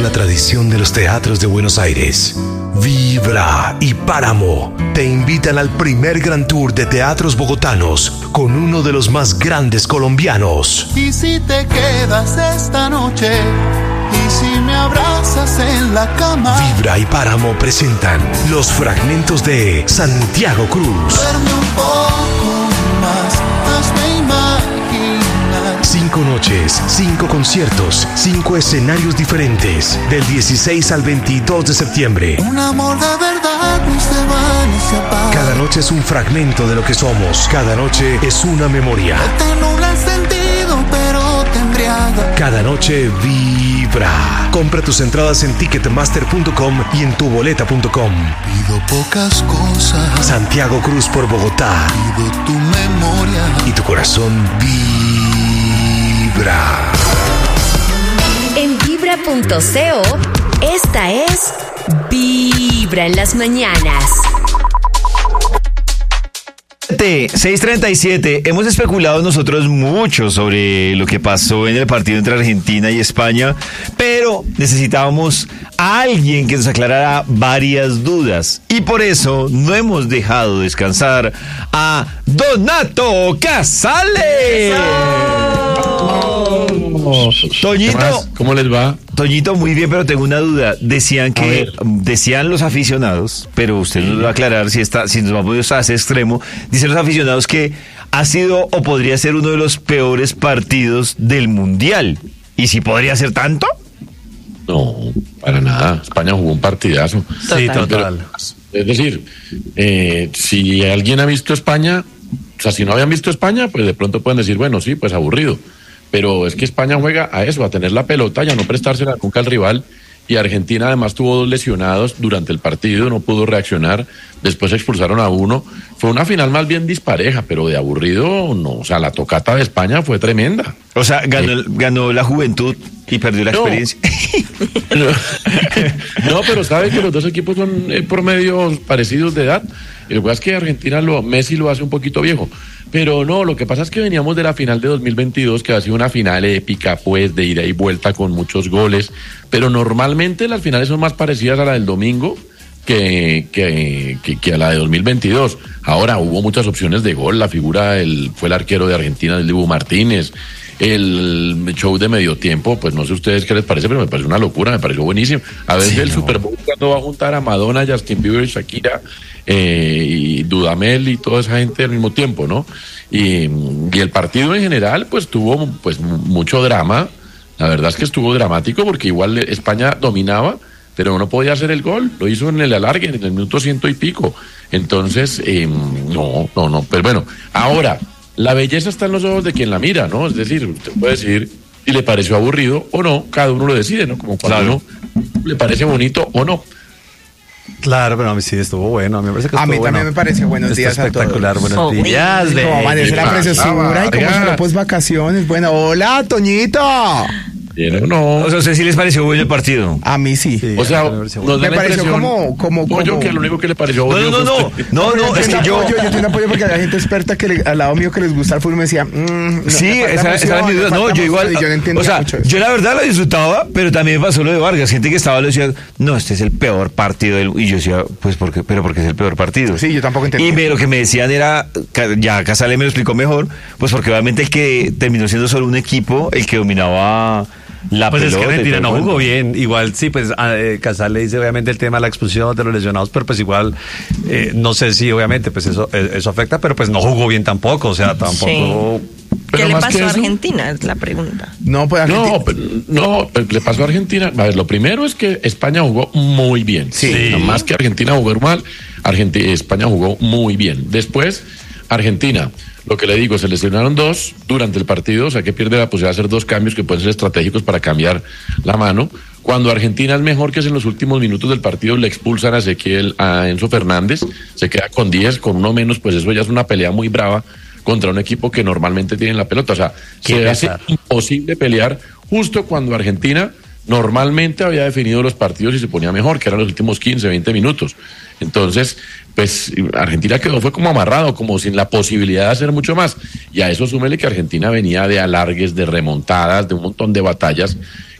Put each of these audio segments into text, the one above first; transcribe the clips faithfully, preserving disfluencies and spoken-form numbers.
la tradición de los teatros de Buenos Aires. Vibra y Páramo te invitan al primer Gran Tour de teatros bogotanos con uno de los más grandes colombianos. Y si te quedas esta noche, y si me abrazas en la cama. Vibra y Páramo presentan los fragmentos de Santiago Cruz. Duerme un poco más, hazme imaginar. Cinco noches, cinco conciertos, cinco escenarios diferentes, del dieciséis al veintidós de septiembre. Un amor de verdad no se va ni se apaga. Cada noche es un fragmento de lo que somos. Cada noche es una memoria. No te nubla el sentido, pero te embriaga. Cada noche vibra. Compra tus entradas en ticketmaster punto com y en tuboleta punto com. Pido pocas cosas. Santiago Cruz por Bogotá. Pido tu memoria. Y tu corazón vibra. En vibra punto co, esta es Vibra en las mañanas. seis treinta y siete. Hemos especulado nosotros mucho sobre lo que pasó en el partido entre Argentina y España, pero necesitábamos a alguien que nos aclarara varias dudas. Y por eso no hemos dejado descansar a Donato Casale. Toñito, ¿cómo les va? Toñito, muy bien, pero tengo una duda. Decían que, decían los aficionados, pero usted nos va a aclarar si está, si nos vamos a ese extremo. Dicen los aficionados que ha sido o podría ser uno de los peores partidos del Mundial. ¿Y si podría ser tanto? No, para nada. España jugó un partidazo. Sí, total. Pero, es decir, eh, si alguien ha visto España, o sea, si no habían visto España, pues de pronto pueden decir, bueno, sí, pues aburrido. Pero es que España juega a eso, a tener la pelota y a no prestársela nunca al rival. Y Argentina además tuvo dos lesionados durante el partido, no pudo reaccionar, después expulsaron a uno. Fue una final más bien dispareja, pero de aburrido no, o sea, la tocata de España fue tremenda. O sea, ganó, eh. ganó la juventud y perdió la no. experiencia. No, no, pero sabes que los dos equipos son eh, por medio parecidos de edad. Y lo que pasa es que Argentina, lo, Messi lo hace un poquito viejo. Pero no, lo que pasa es que veníamos de la final de dos mil veintidós, que ha sido una final épica, pues, de ida y vuelta con muchos goles. Pero normalmente las finales son más parecidas a la del domingo que, que, que, que a la de dos mil veintidós. Ahora hubo muchas opciones de gol. La figura el, fue el arquero de Argentina, el Dibu Martínez. El show de medio tiempo, pues no sé ustedes qué les parece, pero me parece una locura, me pareció buenísimo. A veces sí, el no. Super Bowl cuando va a juntar a Madonna, Justin Bieber, Shakira eh, y Dudamel y toda esa gente al mismo tiempo, ¿no? Y, y el partido en general, pues tuvo pues mucho drama. La verdad es que estuvo dramático porque igual España dominaba, pero no podía hacer el gol. Lo hizo en el alargue, en el minuto ciento y pico. Entonces, eh, no, no, no. Pero bueno, ahora... La belleza está en los ojos de quien la mira, ¿no? Es decir, usted puede decir si le pareció aburrido o no, cada uno lo decide, ¿no? Como cuando claro. uno le parece bonito o no. Claro, pero a mí sí estuvo bueno, a mí me parece que estuvo A mí también bueno. me parece buenos Está días a todos. espectacular, buenos Oh, días. Como amanece la preciosura y como se lo pues vacaciones. Bueno, hola, Toñito. Pero no. O sea, ¿a usted sí les pareció bueno el partido? A mí sí. Sí, O sea, a mí me pareció nos Me da la pareció impresión- como, como, como. No, yo que lo único que le pareció No, bonito no, no, fue usted. no, no, no, es que yo... Yo, yo tengo apoyo porque había gente experta que le, al lado mío que les gustaba el fútbol me decía, mm, no, Sí, le falta esa, esa era mi emoción, duda. le No, falta yo igual. emoción, y yo no entendía O sea, mucho eso. yo la verdad lo disfrutaba, pero también pasó lo de Vargas. Gente que estaba lo decía, no, este es el peor partido del. Y yo decía, pues, ¿por qué? Pero porque es el peor partido. Sí, yo tampoco entendía. Y me, lo que me decían era, ca- ya Casale me lo explicó mejor, pues porque obviamente el que terminó siendo solo un equipo, el que dominaba la Pues pelota. es que Argentina y no todo el jugó cuento. bien. Igual sí, pues eh, Casal le dice obviamente el tema de la expulsión de los lesionados, pero pues igual eh, no sé si obviamente pues eso eh, eso afecta, pero pues no jugó bien tampoco, o sea, tampoco. ¿Qué Pero le más pasó que a eso- Argentina? Es la pregunta. No, pues Argentina. No, pero- no, pero le pasó a Argentina. A ver, lo primero es que España jugó muy bien. Sí. No más que Argentina jugó mal, Argentina, España jugó muy bien. Después, Argentina, lo que le digo, se lesionaron dos durante el partido, o sea que pierde la posibilidad de hacer dos cambios que pueden ser estratégicos para cambiar la mano. Cuando Argentina es mejor, que es en los últimos minutos del partido, le expulsan a Ezequiel, a Enzo Fernández, se queda con diez, con uno menos, pues eso ya es una pelea muy brava contra un equipo que normalmente tiene la pelota. O sea, Qué se hace pesar. imposible pelear justo cuando Argentina normalmente había definido los partidos y se ponía mejor, que eran los últimos quince, veinte minutos. Entonces, pues Argentina quedó, fue como amarrado, como sin la posibilidad de hacer mucho más. Y a eso súmele que Argentina venía de alargues, de remontadas, de un montón de batallas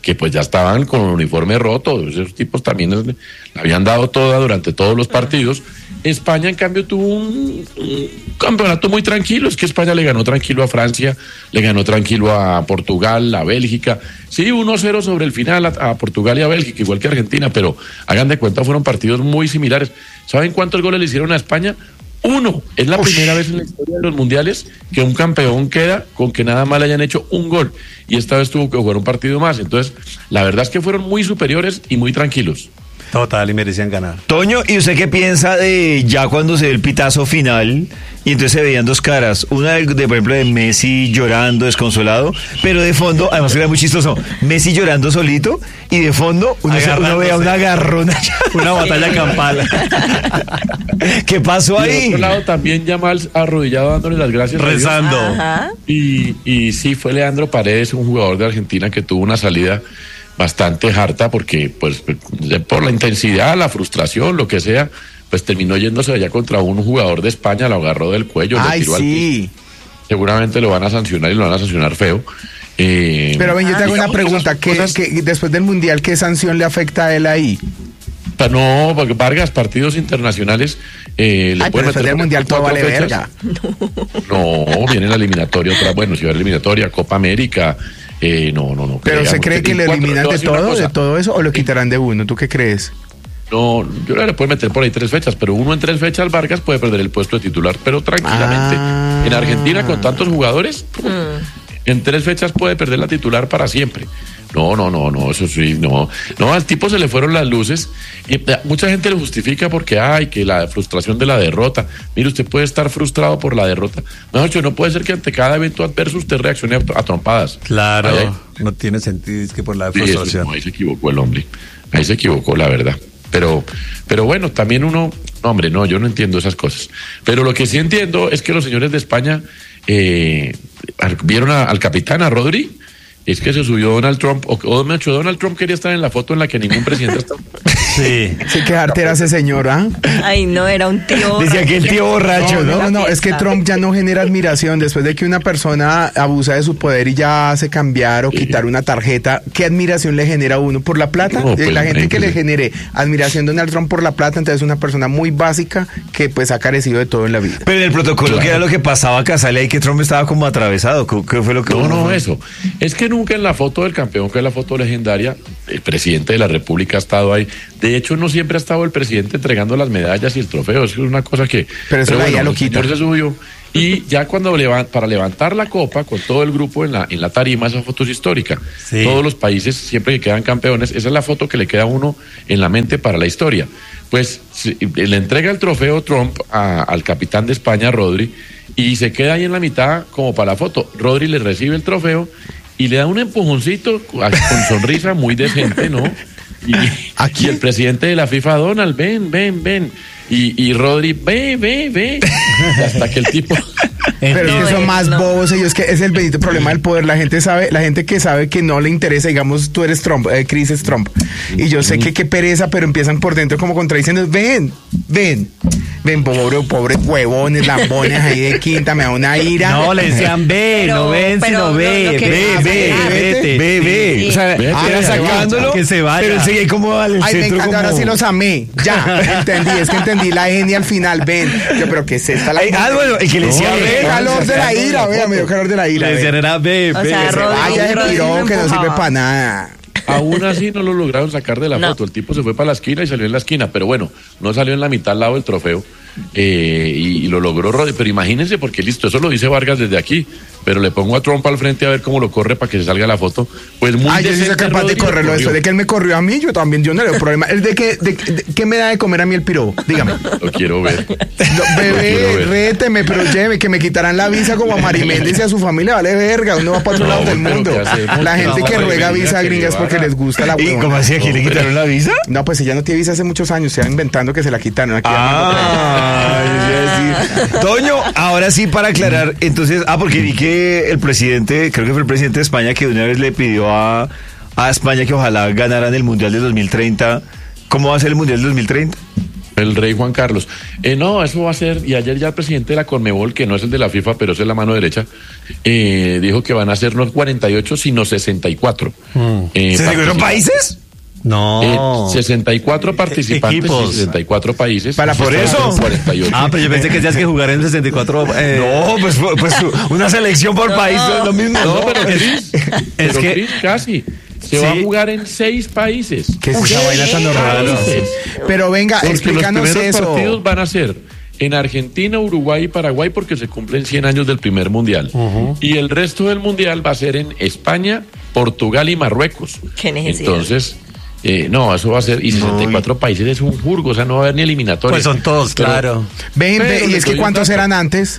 que pues ya estaban con el uniforme roto, esos tipos también les, le habían dado toda durante todos los partidos. España, en cambio, tuvo un, un campeonato muy tranquilo. Es que España le ganó tranquilo a Francia, le ganó tranquilo a Portugal, a Bélgica. Sí, uno cero sobre el final a, a Portugal y a Bélgica, igual que Argentina, pero hagan de cuenta, fueron partidos muy similares. ¿Saben cuántos goles le hicieron a España? Uno. Es la Uf. primera vez en la historia de los mundiales que un campeón queda con que nada más le hayan hecho un gol. Y esta vez tuvo que jugar un partido más. Entonces, la verdad es que fueron muy superiores y muy tranquilos. Total, y merecían ganar. Toño, ¿y usted qué piensa de ya cuando se ve el pitazo final y entonces se veían dos caras? Una de, de por ejemplo, de Messi llorando, desconsolado, pero de fondo, además era muy chistoso, Messi llorando solito y de fondo uno, se, uno veía una garrona, una batalla campal. ¿Qué pasó ahí? Y por otro lado también Yamal arrodillado dándole las gracias. Rezando. Y, y sí, fue Leandro Paredes, un jugador de Argentina que tuvo una salida bastante harta porque pues por la intensidad, la frustración, lo que sea, pues terminó yéndose allá contra un jugador de España, lo agarró del cuello, Ay, lo tiró sí. al piso. Seguramente lo van a sancionar y lo van a sancionar feo. Eh, Pero ven, yo te hago una pregunta, ¿qué, cosas... qué, después del Mundial, ¿qué sanción le afecta a él ahí? No, porque Vargas, partidos internacionales eh, le Ay, pueden pero después del Mundial todo vale fechas. verga. No, viene la eliminatoria otra, bueno, si va a la eliminatoria, Copa América. Eh, no, no, no. ¿Pero se cree que le eliminan de todo, de todo eso, o lo quitarán de uno? ¿Tú qué crees? No, yo creo que le pueden meter por ahí tres fechas, pero uno en tres fechas Vargas puede perder el puesto de titular, pero tranquilamente. Ah. En Argentina, con tantos jugadores, mm. en tres fechas puede perder la titular para siempre. No, no, no, no, eso sí, no. No, al tipo se le fueron las luces y mucha gente lo justifica porque, ay, que la frustración de la derrota. Mire, usted puede estar frustrado por la derrota. No, no puede ser que ante cada evento adverso usted reaccione a trompadas. Claro, ay, ay. No tiene sentido, es que por la frustración. Sí, eso, no, ahí se equivocó el hombre, ahí se equivocó, la verdad. Pero, pero bueno, también uno, no, hombre, no, yo no entiendo esas cosas. Pero lo que sí entiendo es que los señores de España eh, vieron a, al capitán, a Rodri. Es que se subió Donald Trump, o, o me hecho, Donald Trump quería estar en la foto en la que ningún presidente está. Sí. Sí, qué arte era ese señor, ¿ah? ¿eh? Ay, no, era un tío. Decía que el tío borracho, ¿no? No, no, no, es que Trump ya no genera admiración. Después de que una persona abusa de su poder y ya hace cambiar o sí. quitar una tarjeta, ¿qué admiración le genera a uno? ¿Por la plata? No, pues, la gente no, que pues, le genere admiración a Donald Trump por la plata, entonces es una persona muy básica que pues ha carecido de todo en la vida. Pero en el protocolo, claro. ¿Qué era lo que pasaba acá? Sale ahí que Trump estaba como atravesado. ¿Qué fue lo que No, no, eso. Es que nunca en la foto del campeón, que es la foto legendaria, el presidente de la República ha estado ahí. De hecho, no siempre ha estado el presidente entregando las medallas y el trofeo. Es una cosa que... Pero eso pero bueno, ya lo quita. Se subió. Y ya cuando levant, para levantar la copa con todo el grupo en la, en la tarima, esa foto es histórica. Sí. Todos los países, siempre que quedan campeones, esa es la foto que le queda a uno en la mente para la historia. Pues si, le entrega el trofeo Trump a, al capitán de España, Rodri, y se queda ahí en la mitad como para la foto. Rodri le recibe el trofeo y le da un empujoncito con sonrisa muy decente, ¿no? Y, y el presidente de la FIFA, Donald, ven, ven, ven. Y, y Rodri, ve, ve, ve. Hasta que el tipo... Pero es que son más no. bobos ellos, que es el bendito problema del poder. La gente sabe, la gente que sabe que no le interesa, digamos, tú eres Trump, eh, Chris es Trump, y yo sé que qué pereza, pero empiezan por dentro como contradiciendo, ven, ven, ven, pobre, pobres huevones, lambones ahí de quinta, me da una ira. No, le decían, ve, pero, no ven, sino ve, ve, ve, ve, ve, ve. O sea, era sacándolo, que se vaya. Pero sigue como al Ay, me encanta, como... ahora sí los amé, ya, entendí, es que entendí la genia al final, ven. Yo, pero ¿qué es esta la... Ay, ah, bueno, el que le decía, ve. Calor de la ira, vea, me dio calor de la ira. Le decían era ve, ve. O sea, se vaya de pirón, que no sirve para nada. Aún así no lo lograron sacar de la no. foto. El tipo se fue para la esquina y salió en la esquina, pero bueno, no salió en la mitad al lado del trofeo. Eh, y, y lo logró Rodri. Pero imagínense, porque listo, eso lo dice Vargas desde aquí, pero le pongo a Trump al frente a ver cómo lo corre para que se salga la foto. Pues muy Ay, yo sí soy capaz Rodri de correrlo. Después de que él me corrió a mí, yo también, yo no le doy problema. ¿El de qué, de, de, ¿qué me da de comer a mí el piro? Dígame. Lo quiero ver. No, bebé, réteme, pero lleve, que me quitarán la visa como a Mari Méndez y a su familia, vale verga, uno va para otro no, lado del mundo. La gente no, que ruega visa gringa es porque les gusta la huevona. ¿Y cómo así? ¿Aquí le quitaron la visa? No, pues ella no tiene visa hace muchos años, se va inventando que se la quitaron. Aquí ah, sí. Toño, ahora sí para aclarar, entonces, ah, porque vi que el presidente, creo que fue el presidente de España que de una vez le pidió a, a España que ojalá ganaran el Mundial del dos mil treinta. ¿Cómo va a ser el Mundial del dos mil treinta? El rey Juan Carlos. Eh, no, eso va a ser, y ayer ya el presidente de la Conmebol, que no es el de la FIFA, pero es la mano derecha, eh, dijo que van a ser no cuarenta y ocho, sino sesenta y cuatro. Mm. Eh, ¿sesenta y cuatro países? No. Eh, sesenta y cuatro participantes Equipos. y sesenta y cuatro países. ¿Para por eso? cuarenta y ocho. Ah, pero yo pensé que tenías que jugar en sesenta y cuatro. Eh... No, pues, pues una selección por no, país no es lo mismo. No, no pero Chris, es pero que Chris, casi. Se sí. va a jugar en seis países. ¿Qué es esa vaina tan horrorosa? Pero venga, porque explícanos los primeros eso. partidos van a ser en Argentina, Uruguay y Paraguay porque se cumplen cien años del primer mundial. Uh-huh. Y el resto del mundial va a ser en España, Portugal y Marruecos. Qué necesidad. Entonces, eh, no, eso va a ser, y sesenta y cuatro no. países es un jurgo, o sea, no va a haber ni eliminatorias. Pues son todos, pero, claro. Ven, ven, y es que ¿cuántos eran antes?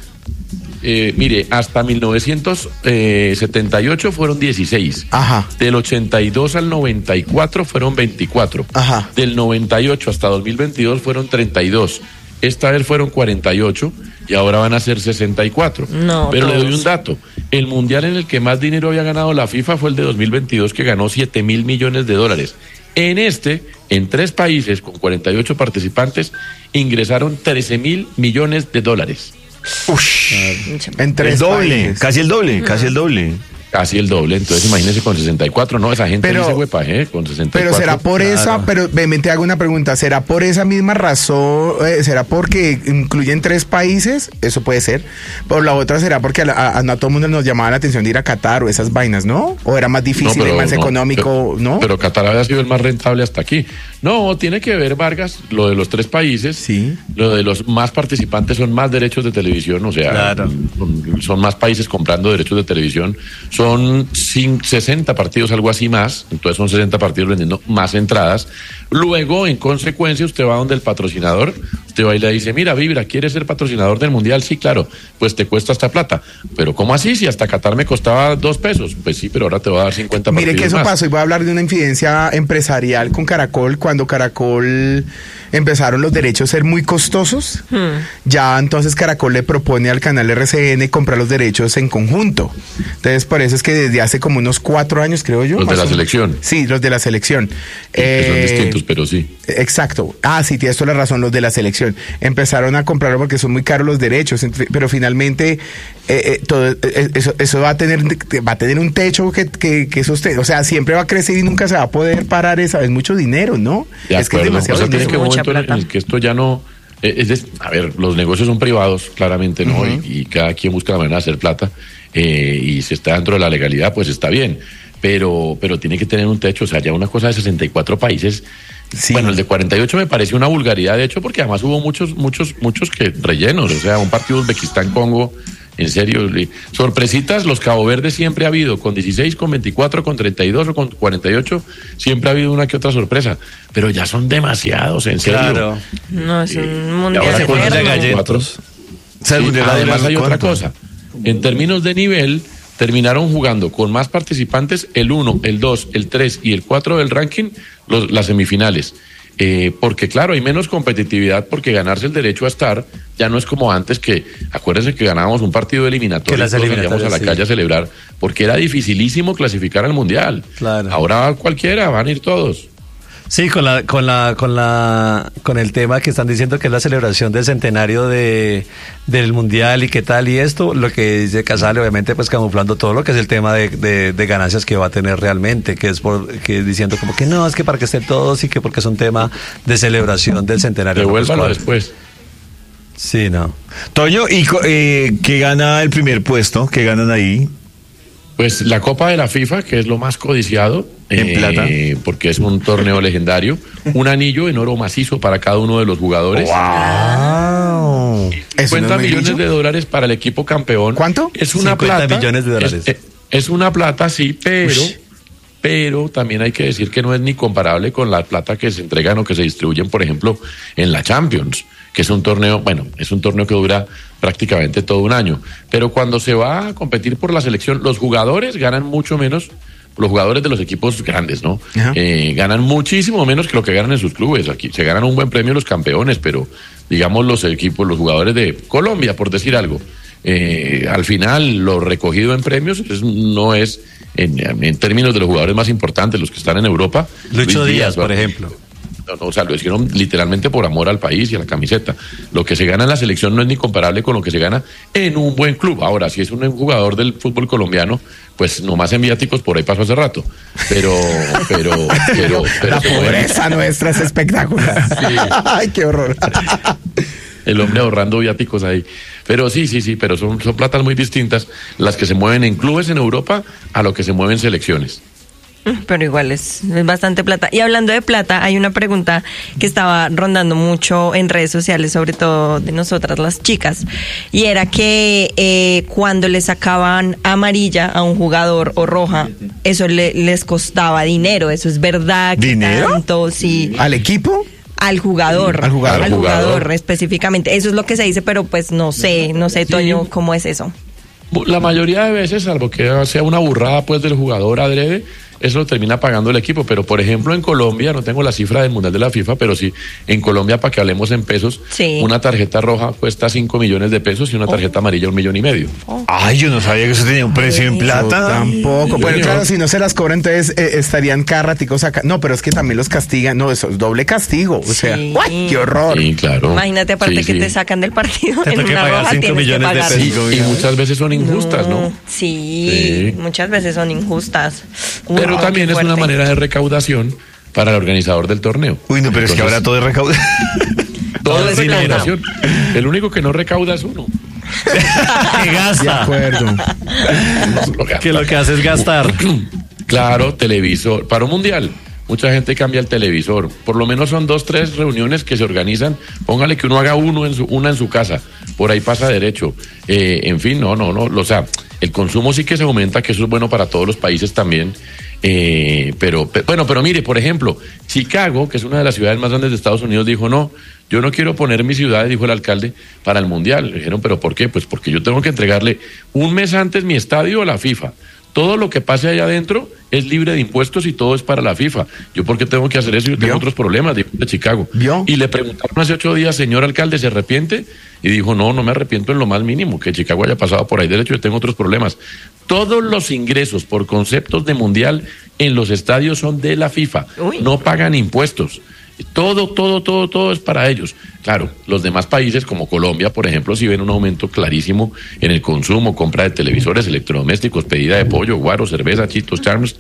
Eh, mire, hasta mil novecientos setenta y ocho fueron dieciséis. Ajá. Del ochenta y dos al noventa y cuatro fueron veinticuatro. Ajá. Del noventa y ocho hasta dos mil veintidós fueron treinta y dos. Esta vez fueron cuarenta y ocho y ahora van a ser sesenta y cuatro. No, pero todos. le doy un dato. El mundial en el que más dinero había ganado la FIFA fue el de dos mil veintidós, que ganó siete mil millones de dólares. En este, en tres países con cuarenta y ocho participantes, ingresaron trece mil millones de dólares. Ush, en tres el doble, países. casi el doble, casi el doble. Casi el doble, entonces imagínense con sesenta y cuatro, no, esa gente pero, dice huepaje, con sesenta y cuatro. Pero será por claro. esa, pero ven, te hago una pregunta, ¿será por esa misma razón, eh, será porque incluyen tres países? Eso puede ser. Por la otra será porque a, a, a no a todo el mundo nos llamaba la atención de ir a Qatar o esas vainas, ¿no? O era más difícil no, pero, y más no, económico, pero, ¿no? Pero Qatar había sido el más rentable hasta aquí. No, tiene que ver, Vargas, lo de los tres países, sí. Lo de los más participantes son más derechos de televisión, o sea, claro. son, son más países comprando derechos de televisión, son sesenta partidos, algo así más, entonces son sesenta partidos vendiendo más entradas. Luego, en consecuencia, usted va donde el patrocinador, usted va y le dice, mira, Vibra, ¿quieres ser patrocinador del Mundial? Sí, claro, pues te cuesta esta plata. Pero ¿cómo así? Si hasta Qatar me costaba dos pesos. Pues sí, pero ahora te va a dar cincuenta partidos. Mire que eso más. pasó, y voy a hablar de una incidencia empresarial con Caracol, cuando Caracol empezaron los derechos a ser muy costosos, hmm. ya entonces Caracol le propone al canal R C N comprar los derechos en conjunto. Entonces, por eso es que desde hace como unos cuatro años, creo yo. Los de la selección. Sí, los de la selección. Sí, eh, que son distintos, pero sí. Exacto. Ah, sí, tienes toda la razón, los de la selección. Empezaron a comprarlo porque son muy caros los derechos, pero finalmente eh, eh, todo eh, eso, eso va a tener va a tener un techo que, que, que sostener. O sea, siempre va a crecer y nunca se va a poder parar esa. Es mucho dinero, ¿no? De es acuerdo. que es demasiado o sea, dinero. tiene que un momento en el que esto ya no... Eh, es de, a ver, los negocios son privados, claramente, ¿no? Uh-huh. y, y cada quien busca la manera de hacer plata. Eh, y si está dentro de la legalidad, pues está bien. Pero, pero tiene que tener un techo. O sea, ya una cosa de sesenta y cuatro países... Sí. Bueno, el de cuarenta y ocho me parece una vulgaridad, de hecho, porque además hubo muchos, muchos, muchos que rellenos, o sea, un partido Uzbekistán-Congo, en serio, sorpresitas, los Cabo Verdes siempre ha habido, con dieciséis, con veinticuatro, con treinta y dos o con cuarenta y ocho, siempre ha habido una que otra sorpresa, pero ya son demasiados, en serio. Claro. No, es un mundial de galletos. Sí, además hay otra cosa, en términos de nivel, terminaron jugando con más participantes el uno, el dos, el tres y el cuatro del ranking, los, las semifinales. Eh, porque claro, hay menos competitividad porque ganarse el derecho a estar ya no es como antes, que acuérdense que ganábamos un partido eliminatorio y todos salíamos a la sí. calle a celebrar porque era dificilísimo clasificar al Mundial. Claro. Ahora cualquiera, van a ir todos. Sí, con la, con la, con la, con el tema que están diciendo que es la celebración del centenario de del mundial y qué tal y esto, lo que dice Casale, obviamente, pues camuflando todo lo que es el tema de, de, de ganancias que va a tener realmente, que es por, que diciendo como que no, es que para que estén todos y que porque es un tema de celebración del centenario. Devuélvalo no, después. Sí, no. Toño, ¿y eh, qué gana el primer puesto? ¿Qué ganan ahí? Pues la Copa de la FIFA, que es lo más codiciado, en eh, plata, porque es un torneo legendario, un anillo en oro macizo para cada uno de los jugadores. ¡Wow! cincuenta millones de dólares para el equipo campeón. ¿Cuánto? Es una cincuenta plata. millones de dólares. Es, es una plata, sí, pero, pero también hay que decir que no es ni comparable con la plata que se entregan o que se distribuyen, por ejemplo, en la Champions, que es un torneo, bueno, es un torneo que dura prácticamente todo un año. Pero cuando se va a competir por la selección, los jugadores ganan mucho menos, los jugadores de los equipos grandes, ¿no? Eh, ganan muchísimo menos que lo que ganan en sus clubes. Aquí se ganan un buen premio los campeones, pero digamos los equipos, los jugadores de Colombia, por decir algo, eh, al final lo recogido en premios es, no es, en, en términos de los jugadores más importantes, los que están en Europa. Lucho Díaz, Díaz, por ejemplo. no, o sea, lo hicieron literalmente por amor al país y a la camiseta. Lo que se gana en la selección no es ni comparable con lo que se gana en un buen club. Ahora, si es un jugador del fútbol colombiano, pues nomás en viáticos por ahí pasó hace rato. Pero, pero, pero, pero la pobreza nuestra es espectacular. Sí. Ay, qué horror. El hombre ahorrando viáticos ahí. Pero sí, sí, sí, pero son, son platas muy distintas las que se mueven en clubes en Europa a lo que se mueven en selecciones. Pero igual es, es bastante plata. Y hablando de plata, hay una pregunta que estaba rondando mucho en redes sociales, sobre todo de nosotras las chicas, y era que eh, cuando le sacaban amarilla a un jugador o roja, eso le, les costaba dinero. ¿Eso es verdad? ¿Dinero? Tanto, sí. ¿Al equipo? Al jugador, al jugador, al jugador específicamente. Eso es lo que se dice, pero pues no sé, no sé, Toño, sí. ¿Cómo es eso? La mayoría de veces, salvo que sea una burrada pues del jugador adrede, eso lo termina pagando el equipo. Pero por ejemplo en Colombia, no tengo la cifra del Mundial de la FIFA, pero sí, en Colombia, para que hablemos en pesos, sí. Una tarjeta roja cuesta cinco millones de pesos y una tarjeta oh. amarilla un millón y medio. Oh. Ay, yo no sabía que eso tenía un precio Ay, en plata. Yo tampoco. Bueno, claro, si no se las cobran, entonces eh, estarían cada ratico saca. No, pero es que también los castigan. No, eso es doble castigo. O sea, sí. ¡Uy, qué horror! Sí, claro. Imagínate, aparte sí, que sí. te sacan del partido te en una roja, tienes millones que pagar. De pesos. Sí, y muchas veces son injustas, ¿no? ¿no? Sí, sí, muchas veces son injustas. Uy, pero no, también es una manera de recaudación para el organizador del torneo. Uy, no, pero Entonces, es que ahora todo es recaudación. Todo es recaudación. El único que no recauda es uno. Que gasta. De acuerdo. Que lo que hace es gastar. Claro, televisor. Para un mundial, mucha gente cambia el televisor. Por lo menos son dos, tres reuniones que se organizan. Póngale que uno haga uno en su, una en su casa. Por ahí pasa derecho. Eh, en fin, no, no, no. O sea, el consumo sí que se aumenta, que eso es bueno para todos los países también. Eh, pero, pero, bueno, pero mire, por ejemplo, Chicago, que es una de las ciudades más grandes de Estados Unidos, dijo, no, yo no quiero poner mi ciudad, dijo el alcalde, para el Mundial. Le dijeron, ¿pero por qué? Pues porque yo tengo que entregarle un mes antes mi estadio a la FIFA. Todo lo que pase allá adentro es libre de impuestos y todo es para la FIFA. ¿Yo por qué tengo que hacer eso? Yo tengo ¿Vio? otros problemas, dijo de Chicago. ¿Vio? Y le preguntaron hace ocho días, señor alcalde, ¿se arrepiente? Y dijo, no, no me arrepiento en lo más mínimo, que Chicago haya pasado por ahí derecho, yo tengo otros problemas. Todos los ingresos por conceptos de mundial en los estadios son de la FIFA. Uy. No pagan impuestos. Todo, todo, todo, todo es para ellos. Claro, los demás países como Colombia, por ejemplo, sí ven un aumento clarísimo en el consumo, compra de televisores, electrodomésticos, pedida de pollo, guaro, cerveza, chitos, charms.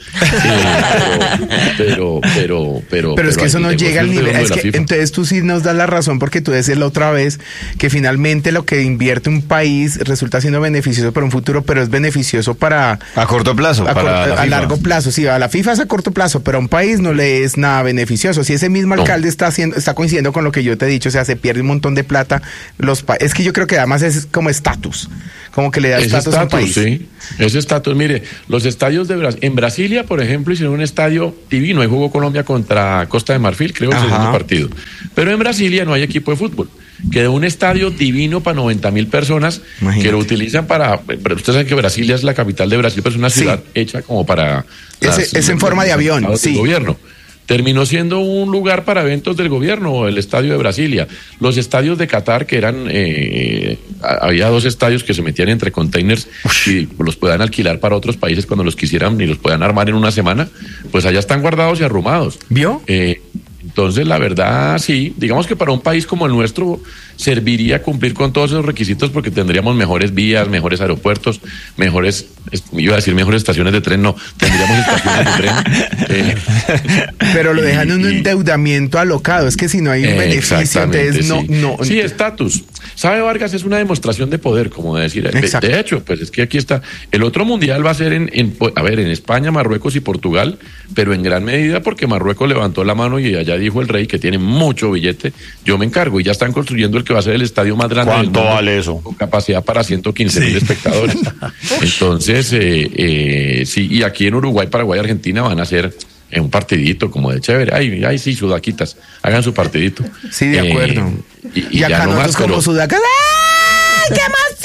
Eh, pero, pero, pero, pero, pero es que eso no llega al nivel. Es que, entonces tú sí nos das la razón porque tú decías la otra vez que finalmente lo que invierte un país resulta siendo beneficioso para un futuro, pero es beneficioso para a corto plazo, a, para cor, a largo plazo. Sí, a la FIFA es a corto plazo, pero a un país no le es nada beneficioso. Si ese mismo no. alcalde está haciendo, está coincidiendo con lo que yo te he dicho, o sea, se pierde un montón de plata. Los pa- es que yo creo que además es como estatus, como que le da estatus a un país. Sí, ese estatus. Mire, los estadios de Bras- en Brasilia, por ejemplo, hicieron un estadio divino. Ahí jugó Colombia contra Costa de Marfil, creo, el segundo partido. Pero en Brasilia no hay equipo de fútbol. Quedó un estadio divino para noventa mil personas. Imagínate. Que lo utilizan para. Ustedes saben que Brasilia es la capital de Brasil, pero es una ciudad sí. hecha como para. Las, es, es en forma de avión, sí. Del gobierno. Terminó siendo un lugar para eventos del gobierno, el estadio de Brasilia. Los estadios de Qatar, que eran, eh, había dos estadios que se metían entre containers y los puedan alquilar para otros países cuando los quisieran y los puedan armar en una semana, pues allá están guardados y arrumados. ¿Vio? Eh, Entonces, la verdad, sí, digamos que para un país como el nuestro serviría cumplir con todos esos requisitos porque tendríamos mejores vías, mejores aeropuertos, mejores, iba a decir mejores estaciones de tren, no, tendríamos estaciones de tren. Eh, Pero lo dejan en un y, endeudamiento alocado, es que si no hay un eh, beneficio, entonces no... Sí, no, sí estatus. ¿Sabe, Vargas? Es una demostración de poder, como decir. De, de hecho, pues es que aquí está. El otro mundial va a ser en, en, a ver, en España, Marruecos y Portugal, pero en gran medida porque Marruecos levantó la mano y allá dijo el rey que tiene mucho billete, yo me encargo, y ya están construyendo el que va a ser el estadio más grande del mundo. ¿Cuánto vale eso? Con capacidad para ciento quince mil sí. espectadores. Entonces, eh, eh, sí, y aquí en Uruguay, Paraguay, Argentina van a hacer en un partidito como de chévere. Ay, ay, sí, sudaquitas, hagan su partidito. Sí, de acuerdo. Eh, y, y, y acá ya nosotros no más, como pero... sudacas. ¡Ay, qué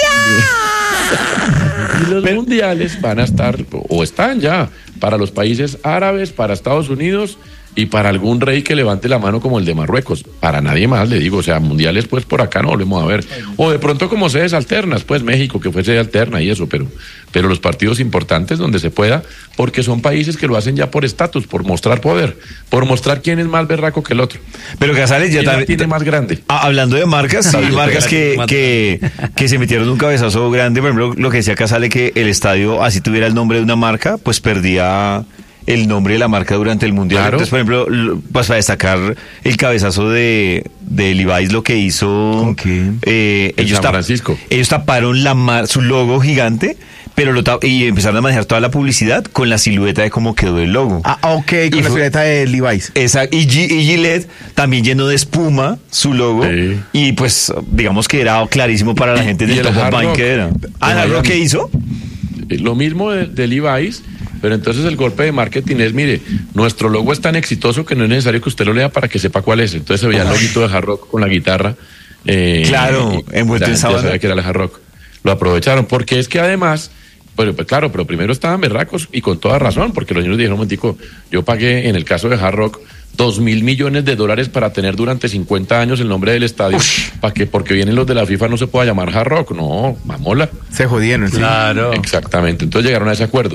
emoción! Y los pero... mundiales van a estar, o están ya, para los países árabes, para Estados Unidos, y para algún rey que levante la mano como el de Marruecos, para nadie más, le digo, o sea, mundiales pues por acá no volvemos a ver, o de pronto como sedes alternas, pues México que fue sede alterna y eso, pero, pero los partidos importantes donde se pueda, porque son países que lo hacen ya por estatus, por mostrar poder, por mostrar quién es más berraco que el otro. Pero Casales ya también tiene más grande. Ah, hablando de marcas, sí, hay marcas que, que, que se metieron un cabezazo grande, por ejemplo, lo que decía Casale, que el estadio, así tuviera el nombre de una marca, pues perdía el nombre de la marca durante el mundial. Claro. Entonces, por ejemplo, pues para destacar el cabezazo de, de Levi's, lo que hizo eh, ellos, San Francisco. Tap, ellos taparon la mar, su logo gigante, pero lo tap, y empezaron a manejar toda la publicidad con la silueta de cómo quedó el logo. Ah, ok, con y la fue, silueta de Levi's. Exacto, y, G, y Gillette también llenó de espuma su logo, sí. Y pues digamos que era clarísimo para la gente del Top of Mind que era. Ah, ¿lo que hizo? Lo mismo de, de Levi's. Pero entonces el golpe de marketing es, mire, nuestro logo es tan exitoso que no es necesario que usted lo lea para que sepa cuál es. Entonces se veía el loguito de Hard Rock con la guitarra. Eh, claro, envuelto en sábana. Sabía que era el Hard Rock. Lo aprovecharon, porque es que además, pues, pues claro, pero primero estaban berracos y con toda razón, porque los niños dijeron, un momentico, yo pagué en el caso de Hard Rock dos mil millones de dólares para tener durante cincuenta años el nombre del estadio, para que porque vienen los de la FIFA no se pueda llamar Hard Rock. No, mamola. Se jodieron. Claro. Sí. Exactamente, entonces llegaron a ese acuerdo.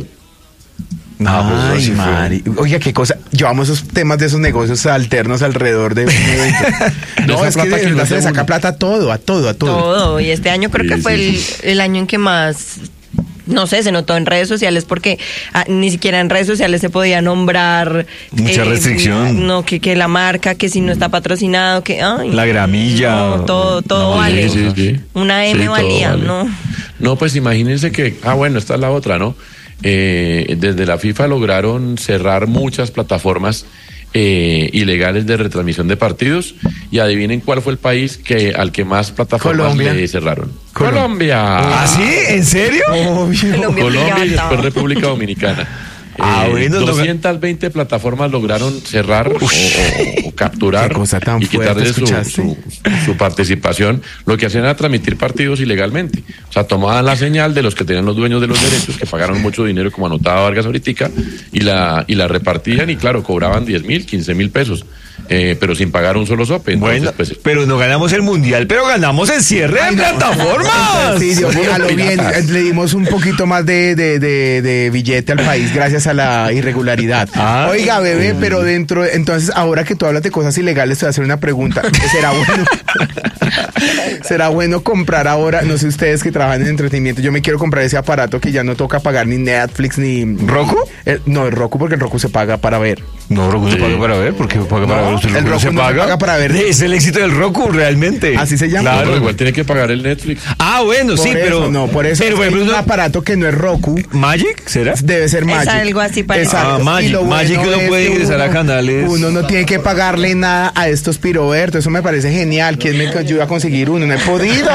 No, Ay, pues Mari. Oiga, qué cosa. Llevamos esos temas de esos negocios alternos alrededor de un evento. No, es que de verdad se le saca plata a todo, a todo, a todo. Todo. Y este año creo sí, que fue sí, sí. El, el año en que más, no sé, se notó en redes sociales, porque ah, ni siquiera en redes sociales se podía nombrar. Mucha eh, restricción. No, que, que la marca, que si no está patrocinado, que. Ay, la gramilla. No, todo, todo no, vale. Sí, sí, sí. Una M sí, valía, vale. ¿no? No, pues imagínense que. Ah, bueno, esta es la otra, ¿no? Eh, desde la FIFA lograron cerrar muchas plataformas eh, ilegales de retransmisión de partidos, y adivinen cuál fue el país que al que más plataformas Colombia. le cerraron. Colombia. ¿Ah, sí? ¿En serio? Obvio. Colombia, Colombia y después República Dominicana. Ah, eh, bueno, doscientas veinte no... plataformas lograron cerrar o, o, o capturar y quitarle su, su, su participación. Lo que hacían era transmitir partidos ilegalmente. O sea, tomaban la señal de los que tenían los dueños de los derechos, que pagaron mucho dinero, como anotaba Vargas ahorita, y la, y la repartían, y claro, cobraban diez mil, quince mil pesos. Eh, pero sin pagar un solo sope. Entonces, bueno, pues, pero no ganamos el mundial, pero ganamos el cierre Ay, de no, plataformas. Sí, Dios, a lo bien, le dimos un poquito más de, de, de, de billete al país gracias a la irregularidad. Ah, Oiga, bebé, sí. pero dentro, entonces, ahora que tú hablas de cosas ilegales, te voy a hacer una pregunta. ¿Será bueno? ¿Será bueno comprar ahora? No sé, ustedes que trabajan en entretenimiento, yo me quiero comprar ese aparato que ya no toca pagar ni Netflix ni ¿Roku? El, no, el Roku, porque el Roku se paga para ver. No, Roku sí. se paga para ver, porque paga no, para ver. El, el Roku se, no paga. se paga para ver. Es el éxito del Roku, realmente. Así se llama. Claro, pero igual tiene que pagar el Netflix. Ah, bueno, por sí, eso, pero no, por eso pero, es pero, un no, aparato que no es Roku. ¿Magic? ¿Será? Debe ser Magic. Es algo así parecido. Ah, Magic. Bueno Magic uno puede ingresar uno, a canales. Uno no tiene que pagarle nada a estos pirobertos. Eso me parece genial. ¿Quién me ayuda a conseguir uno? No he podido.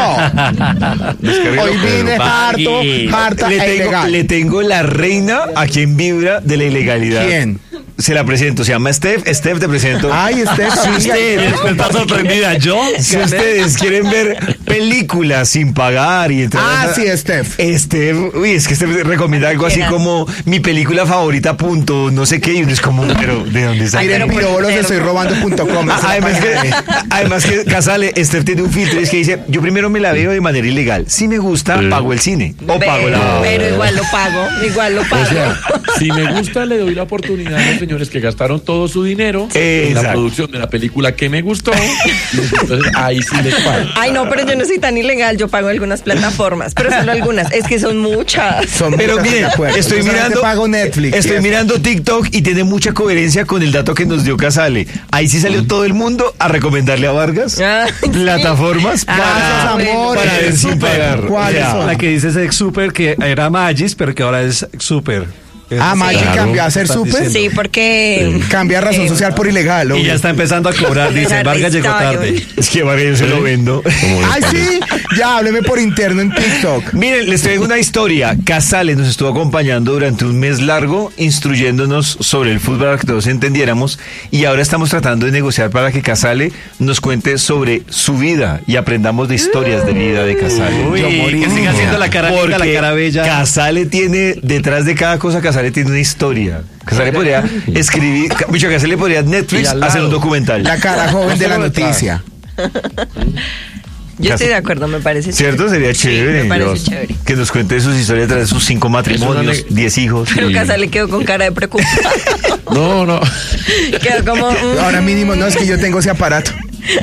Hoy vine harto, harta le e tengo, ilegal. Le tengo la reina a quien vibra de la ilegalidad. ¿Quién? Se la presento, se llama Steph. Steph, te presento. Ay, Steph. Si ustedes, ¿estás sorprendida? ¿Yo? Si ustedes quieren ver películas sin pagar y entrar Ah, a... sí, Steph. Steph, uy, es que Steph recomienda algo así como mi película favorita, punto, no sé qué, y uno es como, pero ¿de dónde está? Miren, pirobolos estoy robando punto com. Además que, además que Casale, Steph tiene un filtro, es que dice, yo primero me la veo de manera ilegal. Si me gusta, sí. pago el cine. O pero, pago la... Pero igual lo pago, igual lo pago. O sea, si me gusta, le doy la oportunidad a los señores que gastaron todo su dinero Exacto. en la producción de la película que me gustó. Entonces, ahí sí les pago. Ay, no, pero yo no soy tan ilegal. Yo pago algunas plataformas, pero solo algunas. Es que son muchas. Son pero muchas, miren, estoy yo mirando pago Netflix. Estoy yes. mirando TikTok y tiene mucha coherencia con el dato que nos dio Casale. Ahí sí salió mm. todo el mundo a recomendarle a Vargas ah, plataformas sí. para, ah, amor, para ver sin pagar. ¿Cuáles son? La que dice Sex Super, que era Magis, pero que ahora es Super. Ah, Magic claro. cambió a ser súper. Sí, porque... Sí. Cambia razón eh, social por ilegal. Y ya está empezando a cobrar. Dice, Vargas llegó tarde. Es que Vargas yo se lo vendo. Ay, sí. Ya, hábleme por interno en TikTok. Miren, les traigo una historia. Casale nos estuvo acompañando durante un mes largo, instruyéndonos sobre el fútbol para que todos entendiéramos. Y ahora estamos tratando de negociar para que Casale nos cuente sobre su vida y aprendamos de historias de vida de Casale. Uy, yo morí. Que siga haciendo la cara linda, la cara bella. Casale tiene detrás de cada cosa, Casale Casale tiene una historia. Casale podría escribir, mucho Casale podría Netflix hacer un documental. La cara joven de la noticia. Yo estoy de acuerdo, me parece ¿Cierto? chévere. Sería chévere. Sí, me parece Dios. chévere. Que nos cuente sus historias tras sus cinco matrimonios, diez hijos. Pero y... Casale quedó con cara de preocupado. No, no. Quedó como... Mm. Ahora mínimo, no, es que yo tengo ese aparato.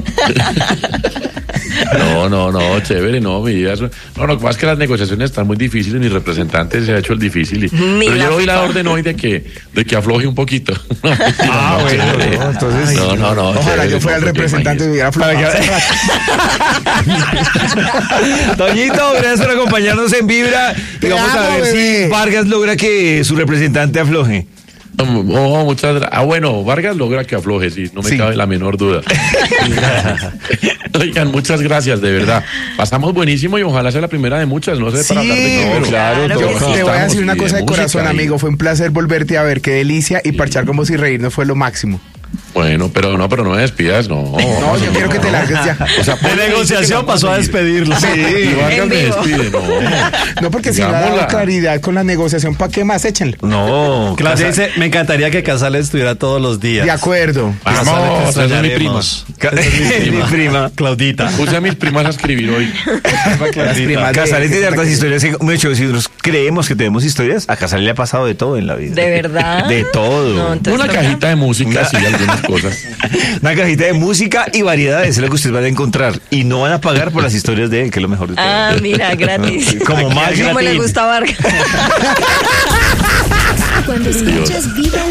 No, no, no, chévere, no, mi vida. No, no, lo que pasa es que las negociaciones están muy difíciles, mi representante se ha hecho el difícil. Y, pero yo doy la orden hoy de que, de que afloje un poquito. No, ah, no, bueno, no, entonces. No, no, no. Ojalá chévere, yo fuera no, el representante y hubiera aflojado. Toñito, gracias por acompañarnos en Vibra. Y Te vamos amo, a ver bebé. si Vargas logra que su representante afloje. Oh, muchas gracias. Ah, bueno, Vargas logra que afloje, sí, no me Sí. cabe la menor duda. Oigan, muchas gracias, de verdad. Pasamos buenísimo y ojalá sea la primera de muchas, no sé, Sí, para hablar de qué, pero claro, pero que Yo sí. te voy a decir una y cosa de música corazón, y- amigo. Fue un placer volverte a ver. Qué delicia. Y parchar como si reírnos fue lo máximo. Bueno, pero no, pero no me despidas, no. No, yo quiero que te largues ya. O sea, De negociación pasó a despedirlo. Y Vargas En me vivo. despide, no. No, porque si no ha Digámosla. dado claridad con la negociación, ¿para qué más? Échenlo. No, Claudia Casa- dice, me encantaría que Casale estuviera todos los días. De acuerdo. Vamos, Casale, te esa es mi prima. extrañaremos. Ca- Esa es mi prima. Claudita. Puse a mis primas a escribir hoy. Las primas de- Casale tiene hartas historias. que, mucho, si nosotros creemos que tenemos historias, a Casale le ha pasado de todo en la vida. ¿De verdad? De todo. No, entonces Una toca- cajita de música, sí, algunas cosas. Una cajita de música y variedades es lo que ustedes van a encontrar. Y no van a pagar por las historias de él, que es lo mejor de todo. Ah, mira, gratis. Como más Como le gratis. gusta a Vargas. Cuando escuchas Vibra